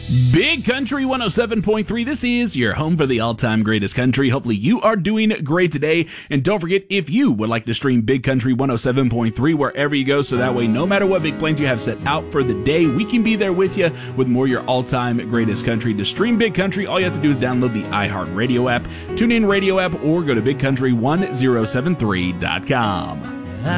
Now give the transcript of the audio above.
Big Country 107.3. This is your home for the all-time greatest country. Hopefully you are doing great today. And don't forget, if you would like to stream Big Country 107.3 wherever you go, so that way no matter what big plans you have set out for the day, we can be there with you with more of your all-time greatest country. To stream Big Country, all you have to do is download the iHeartRadio app, TuneIn Radio app, or go to bigcountry1073.com.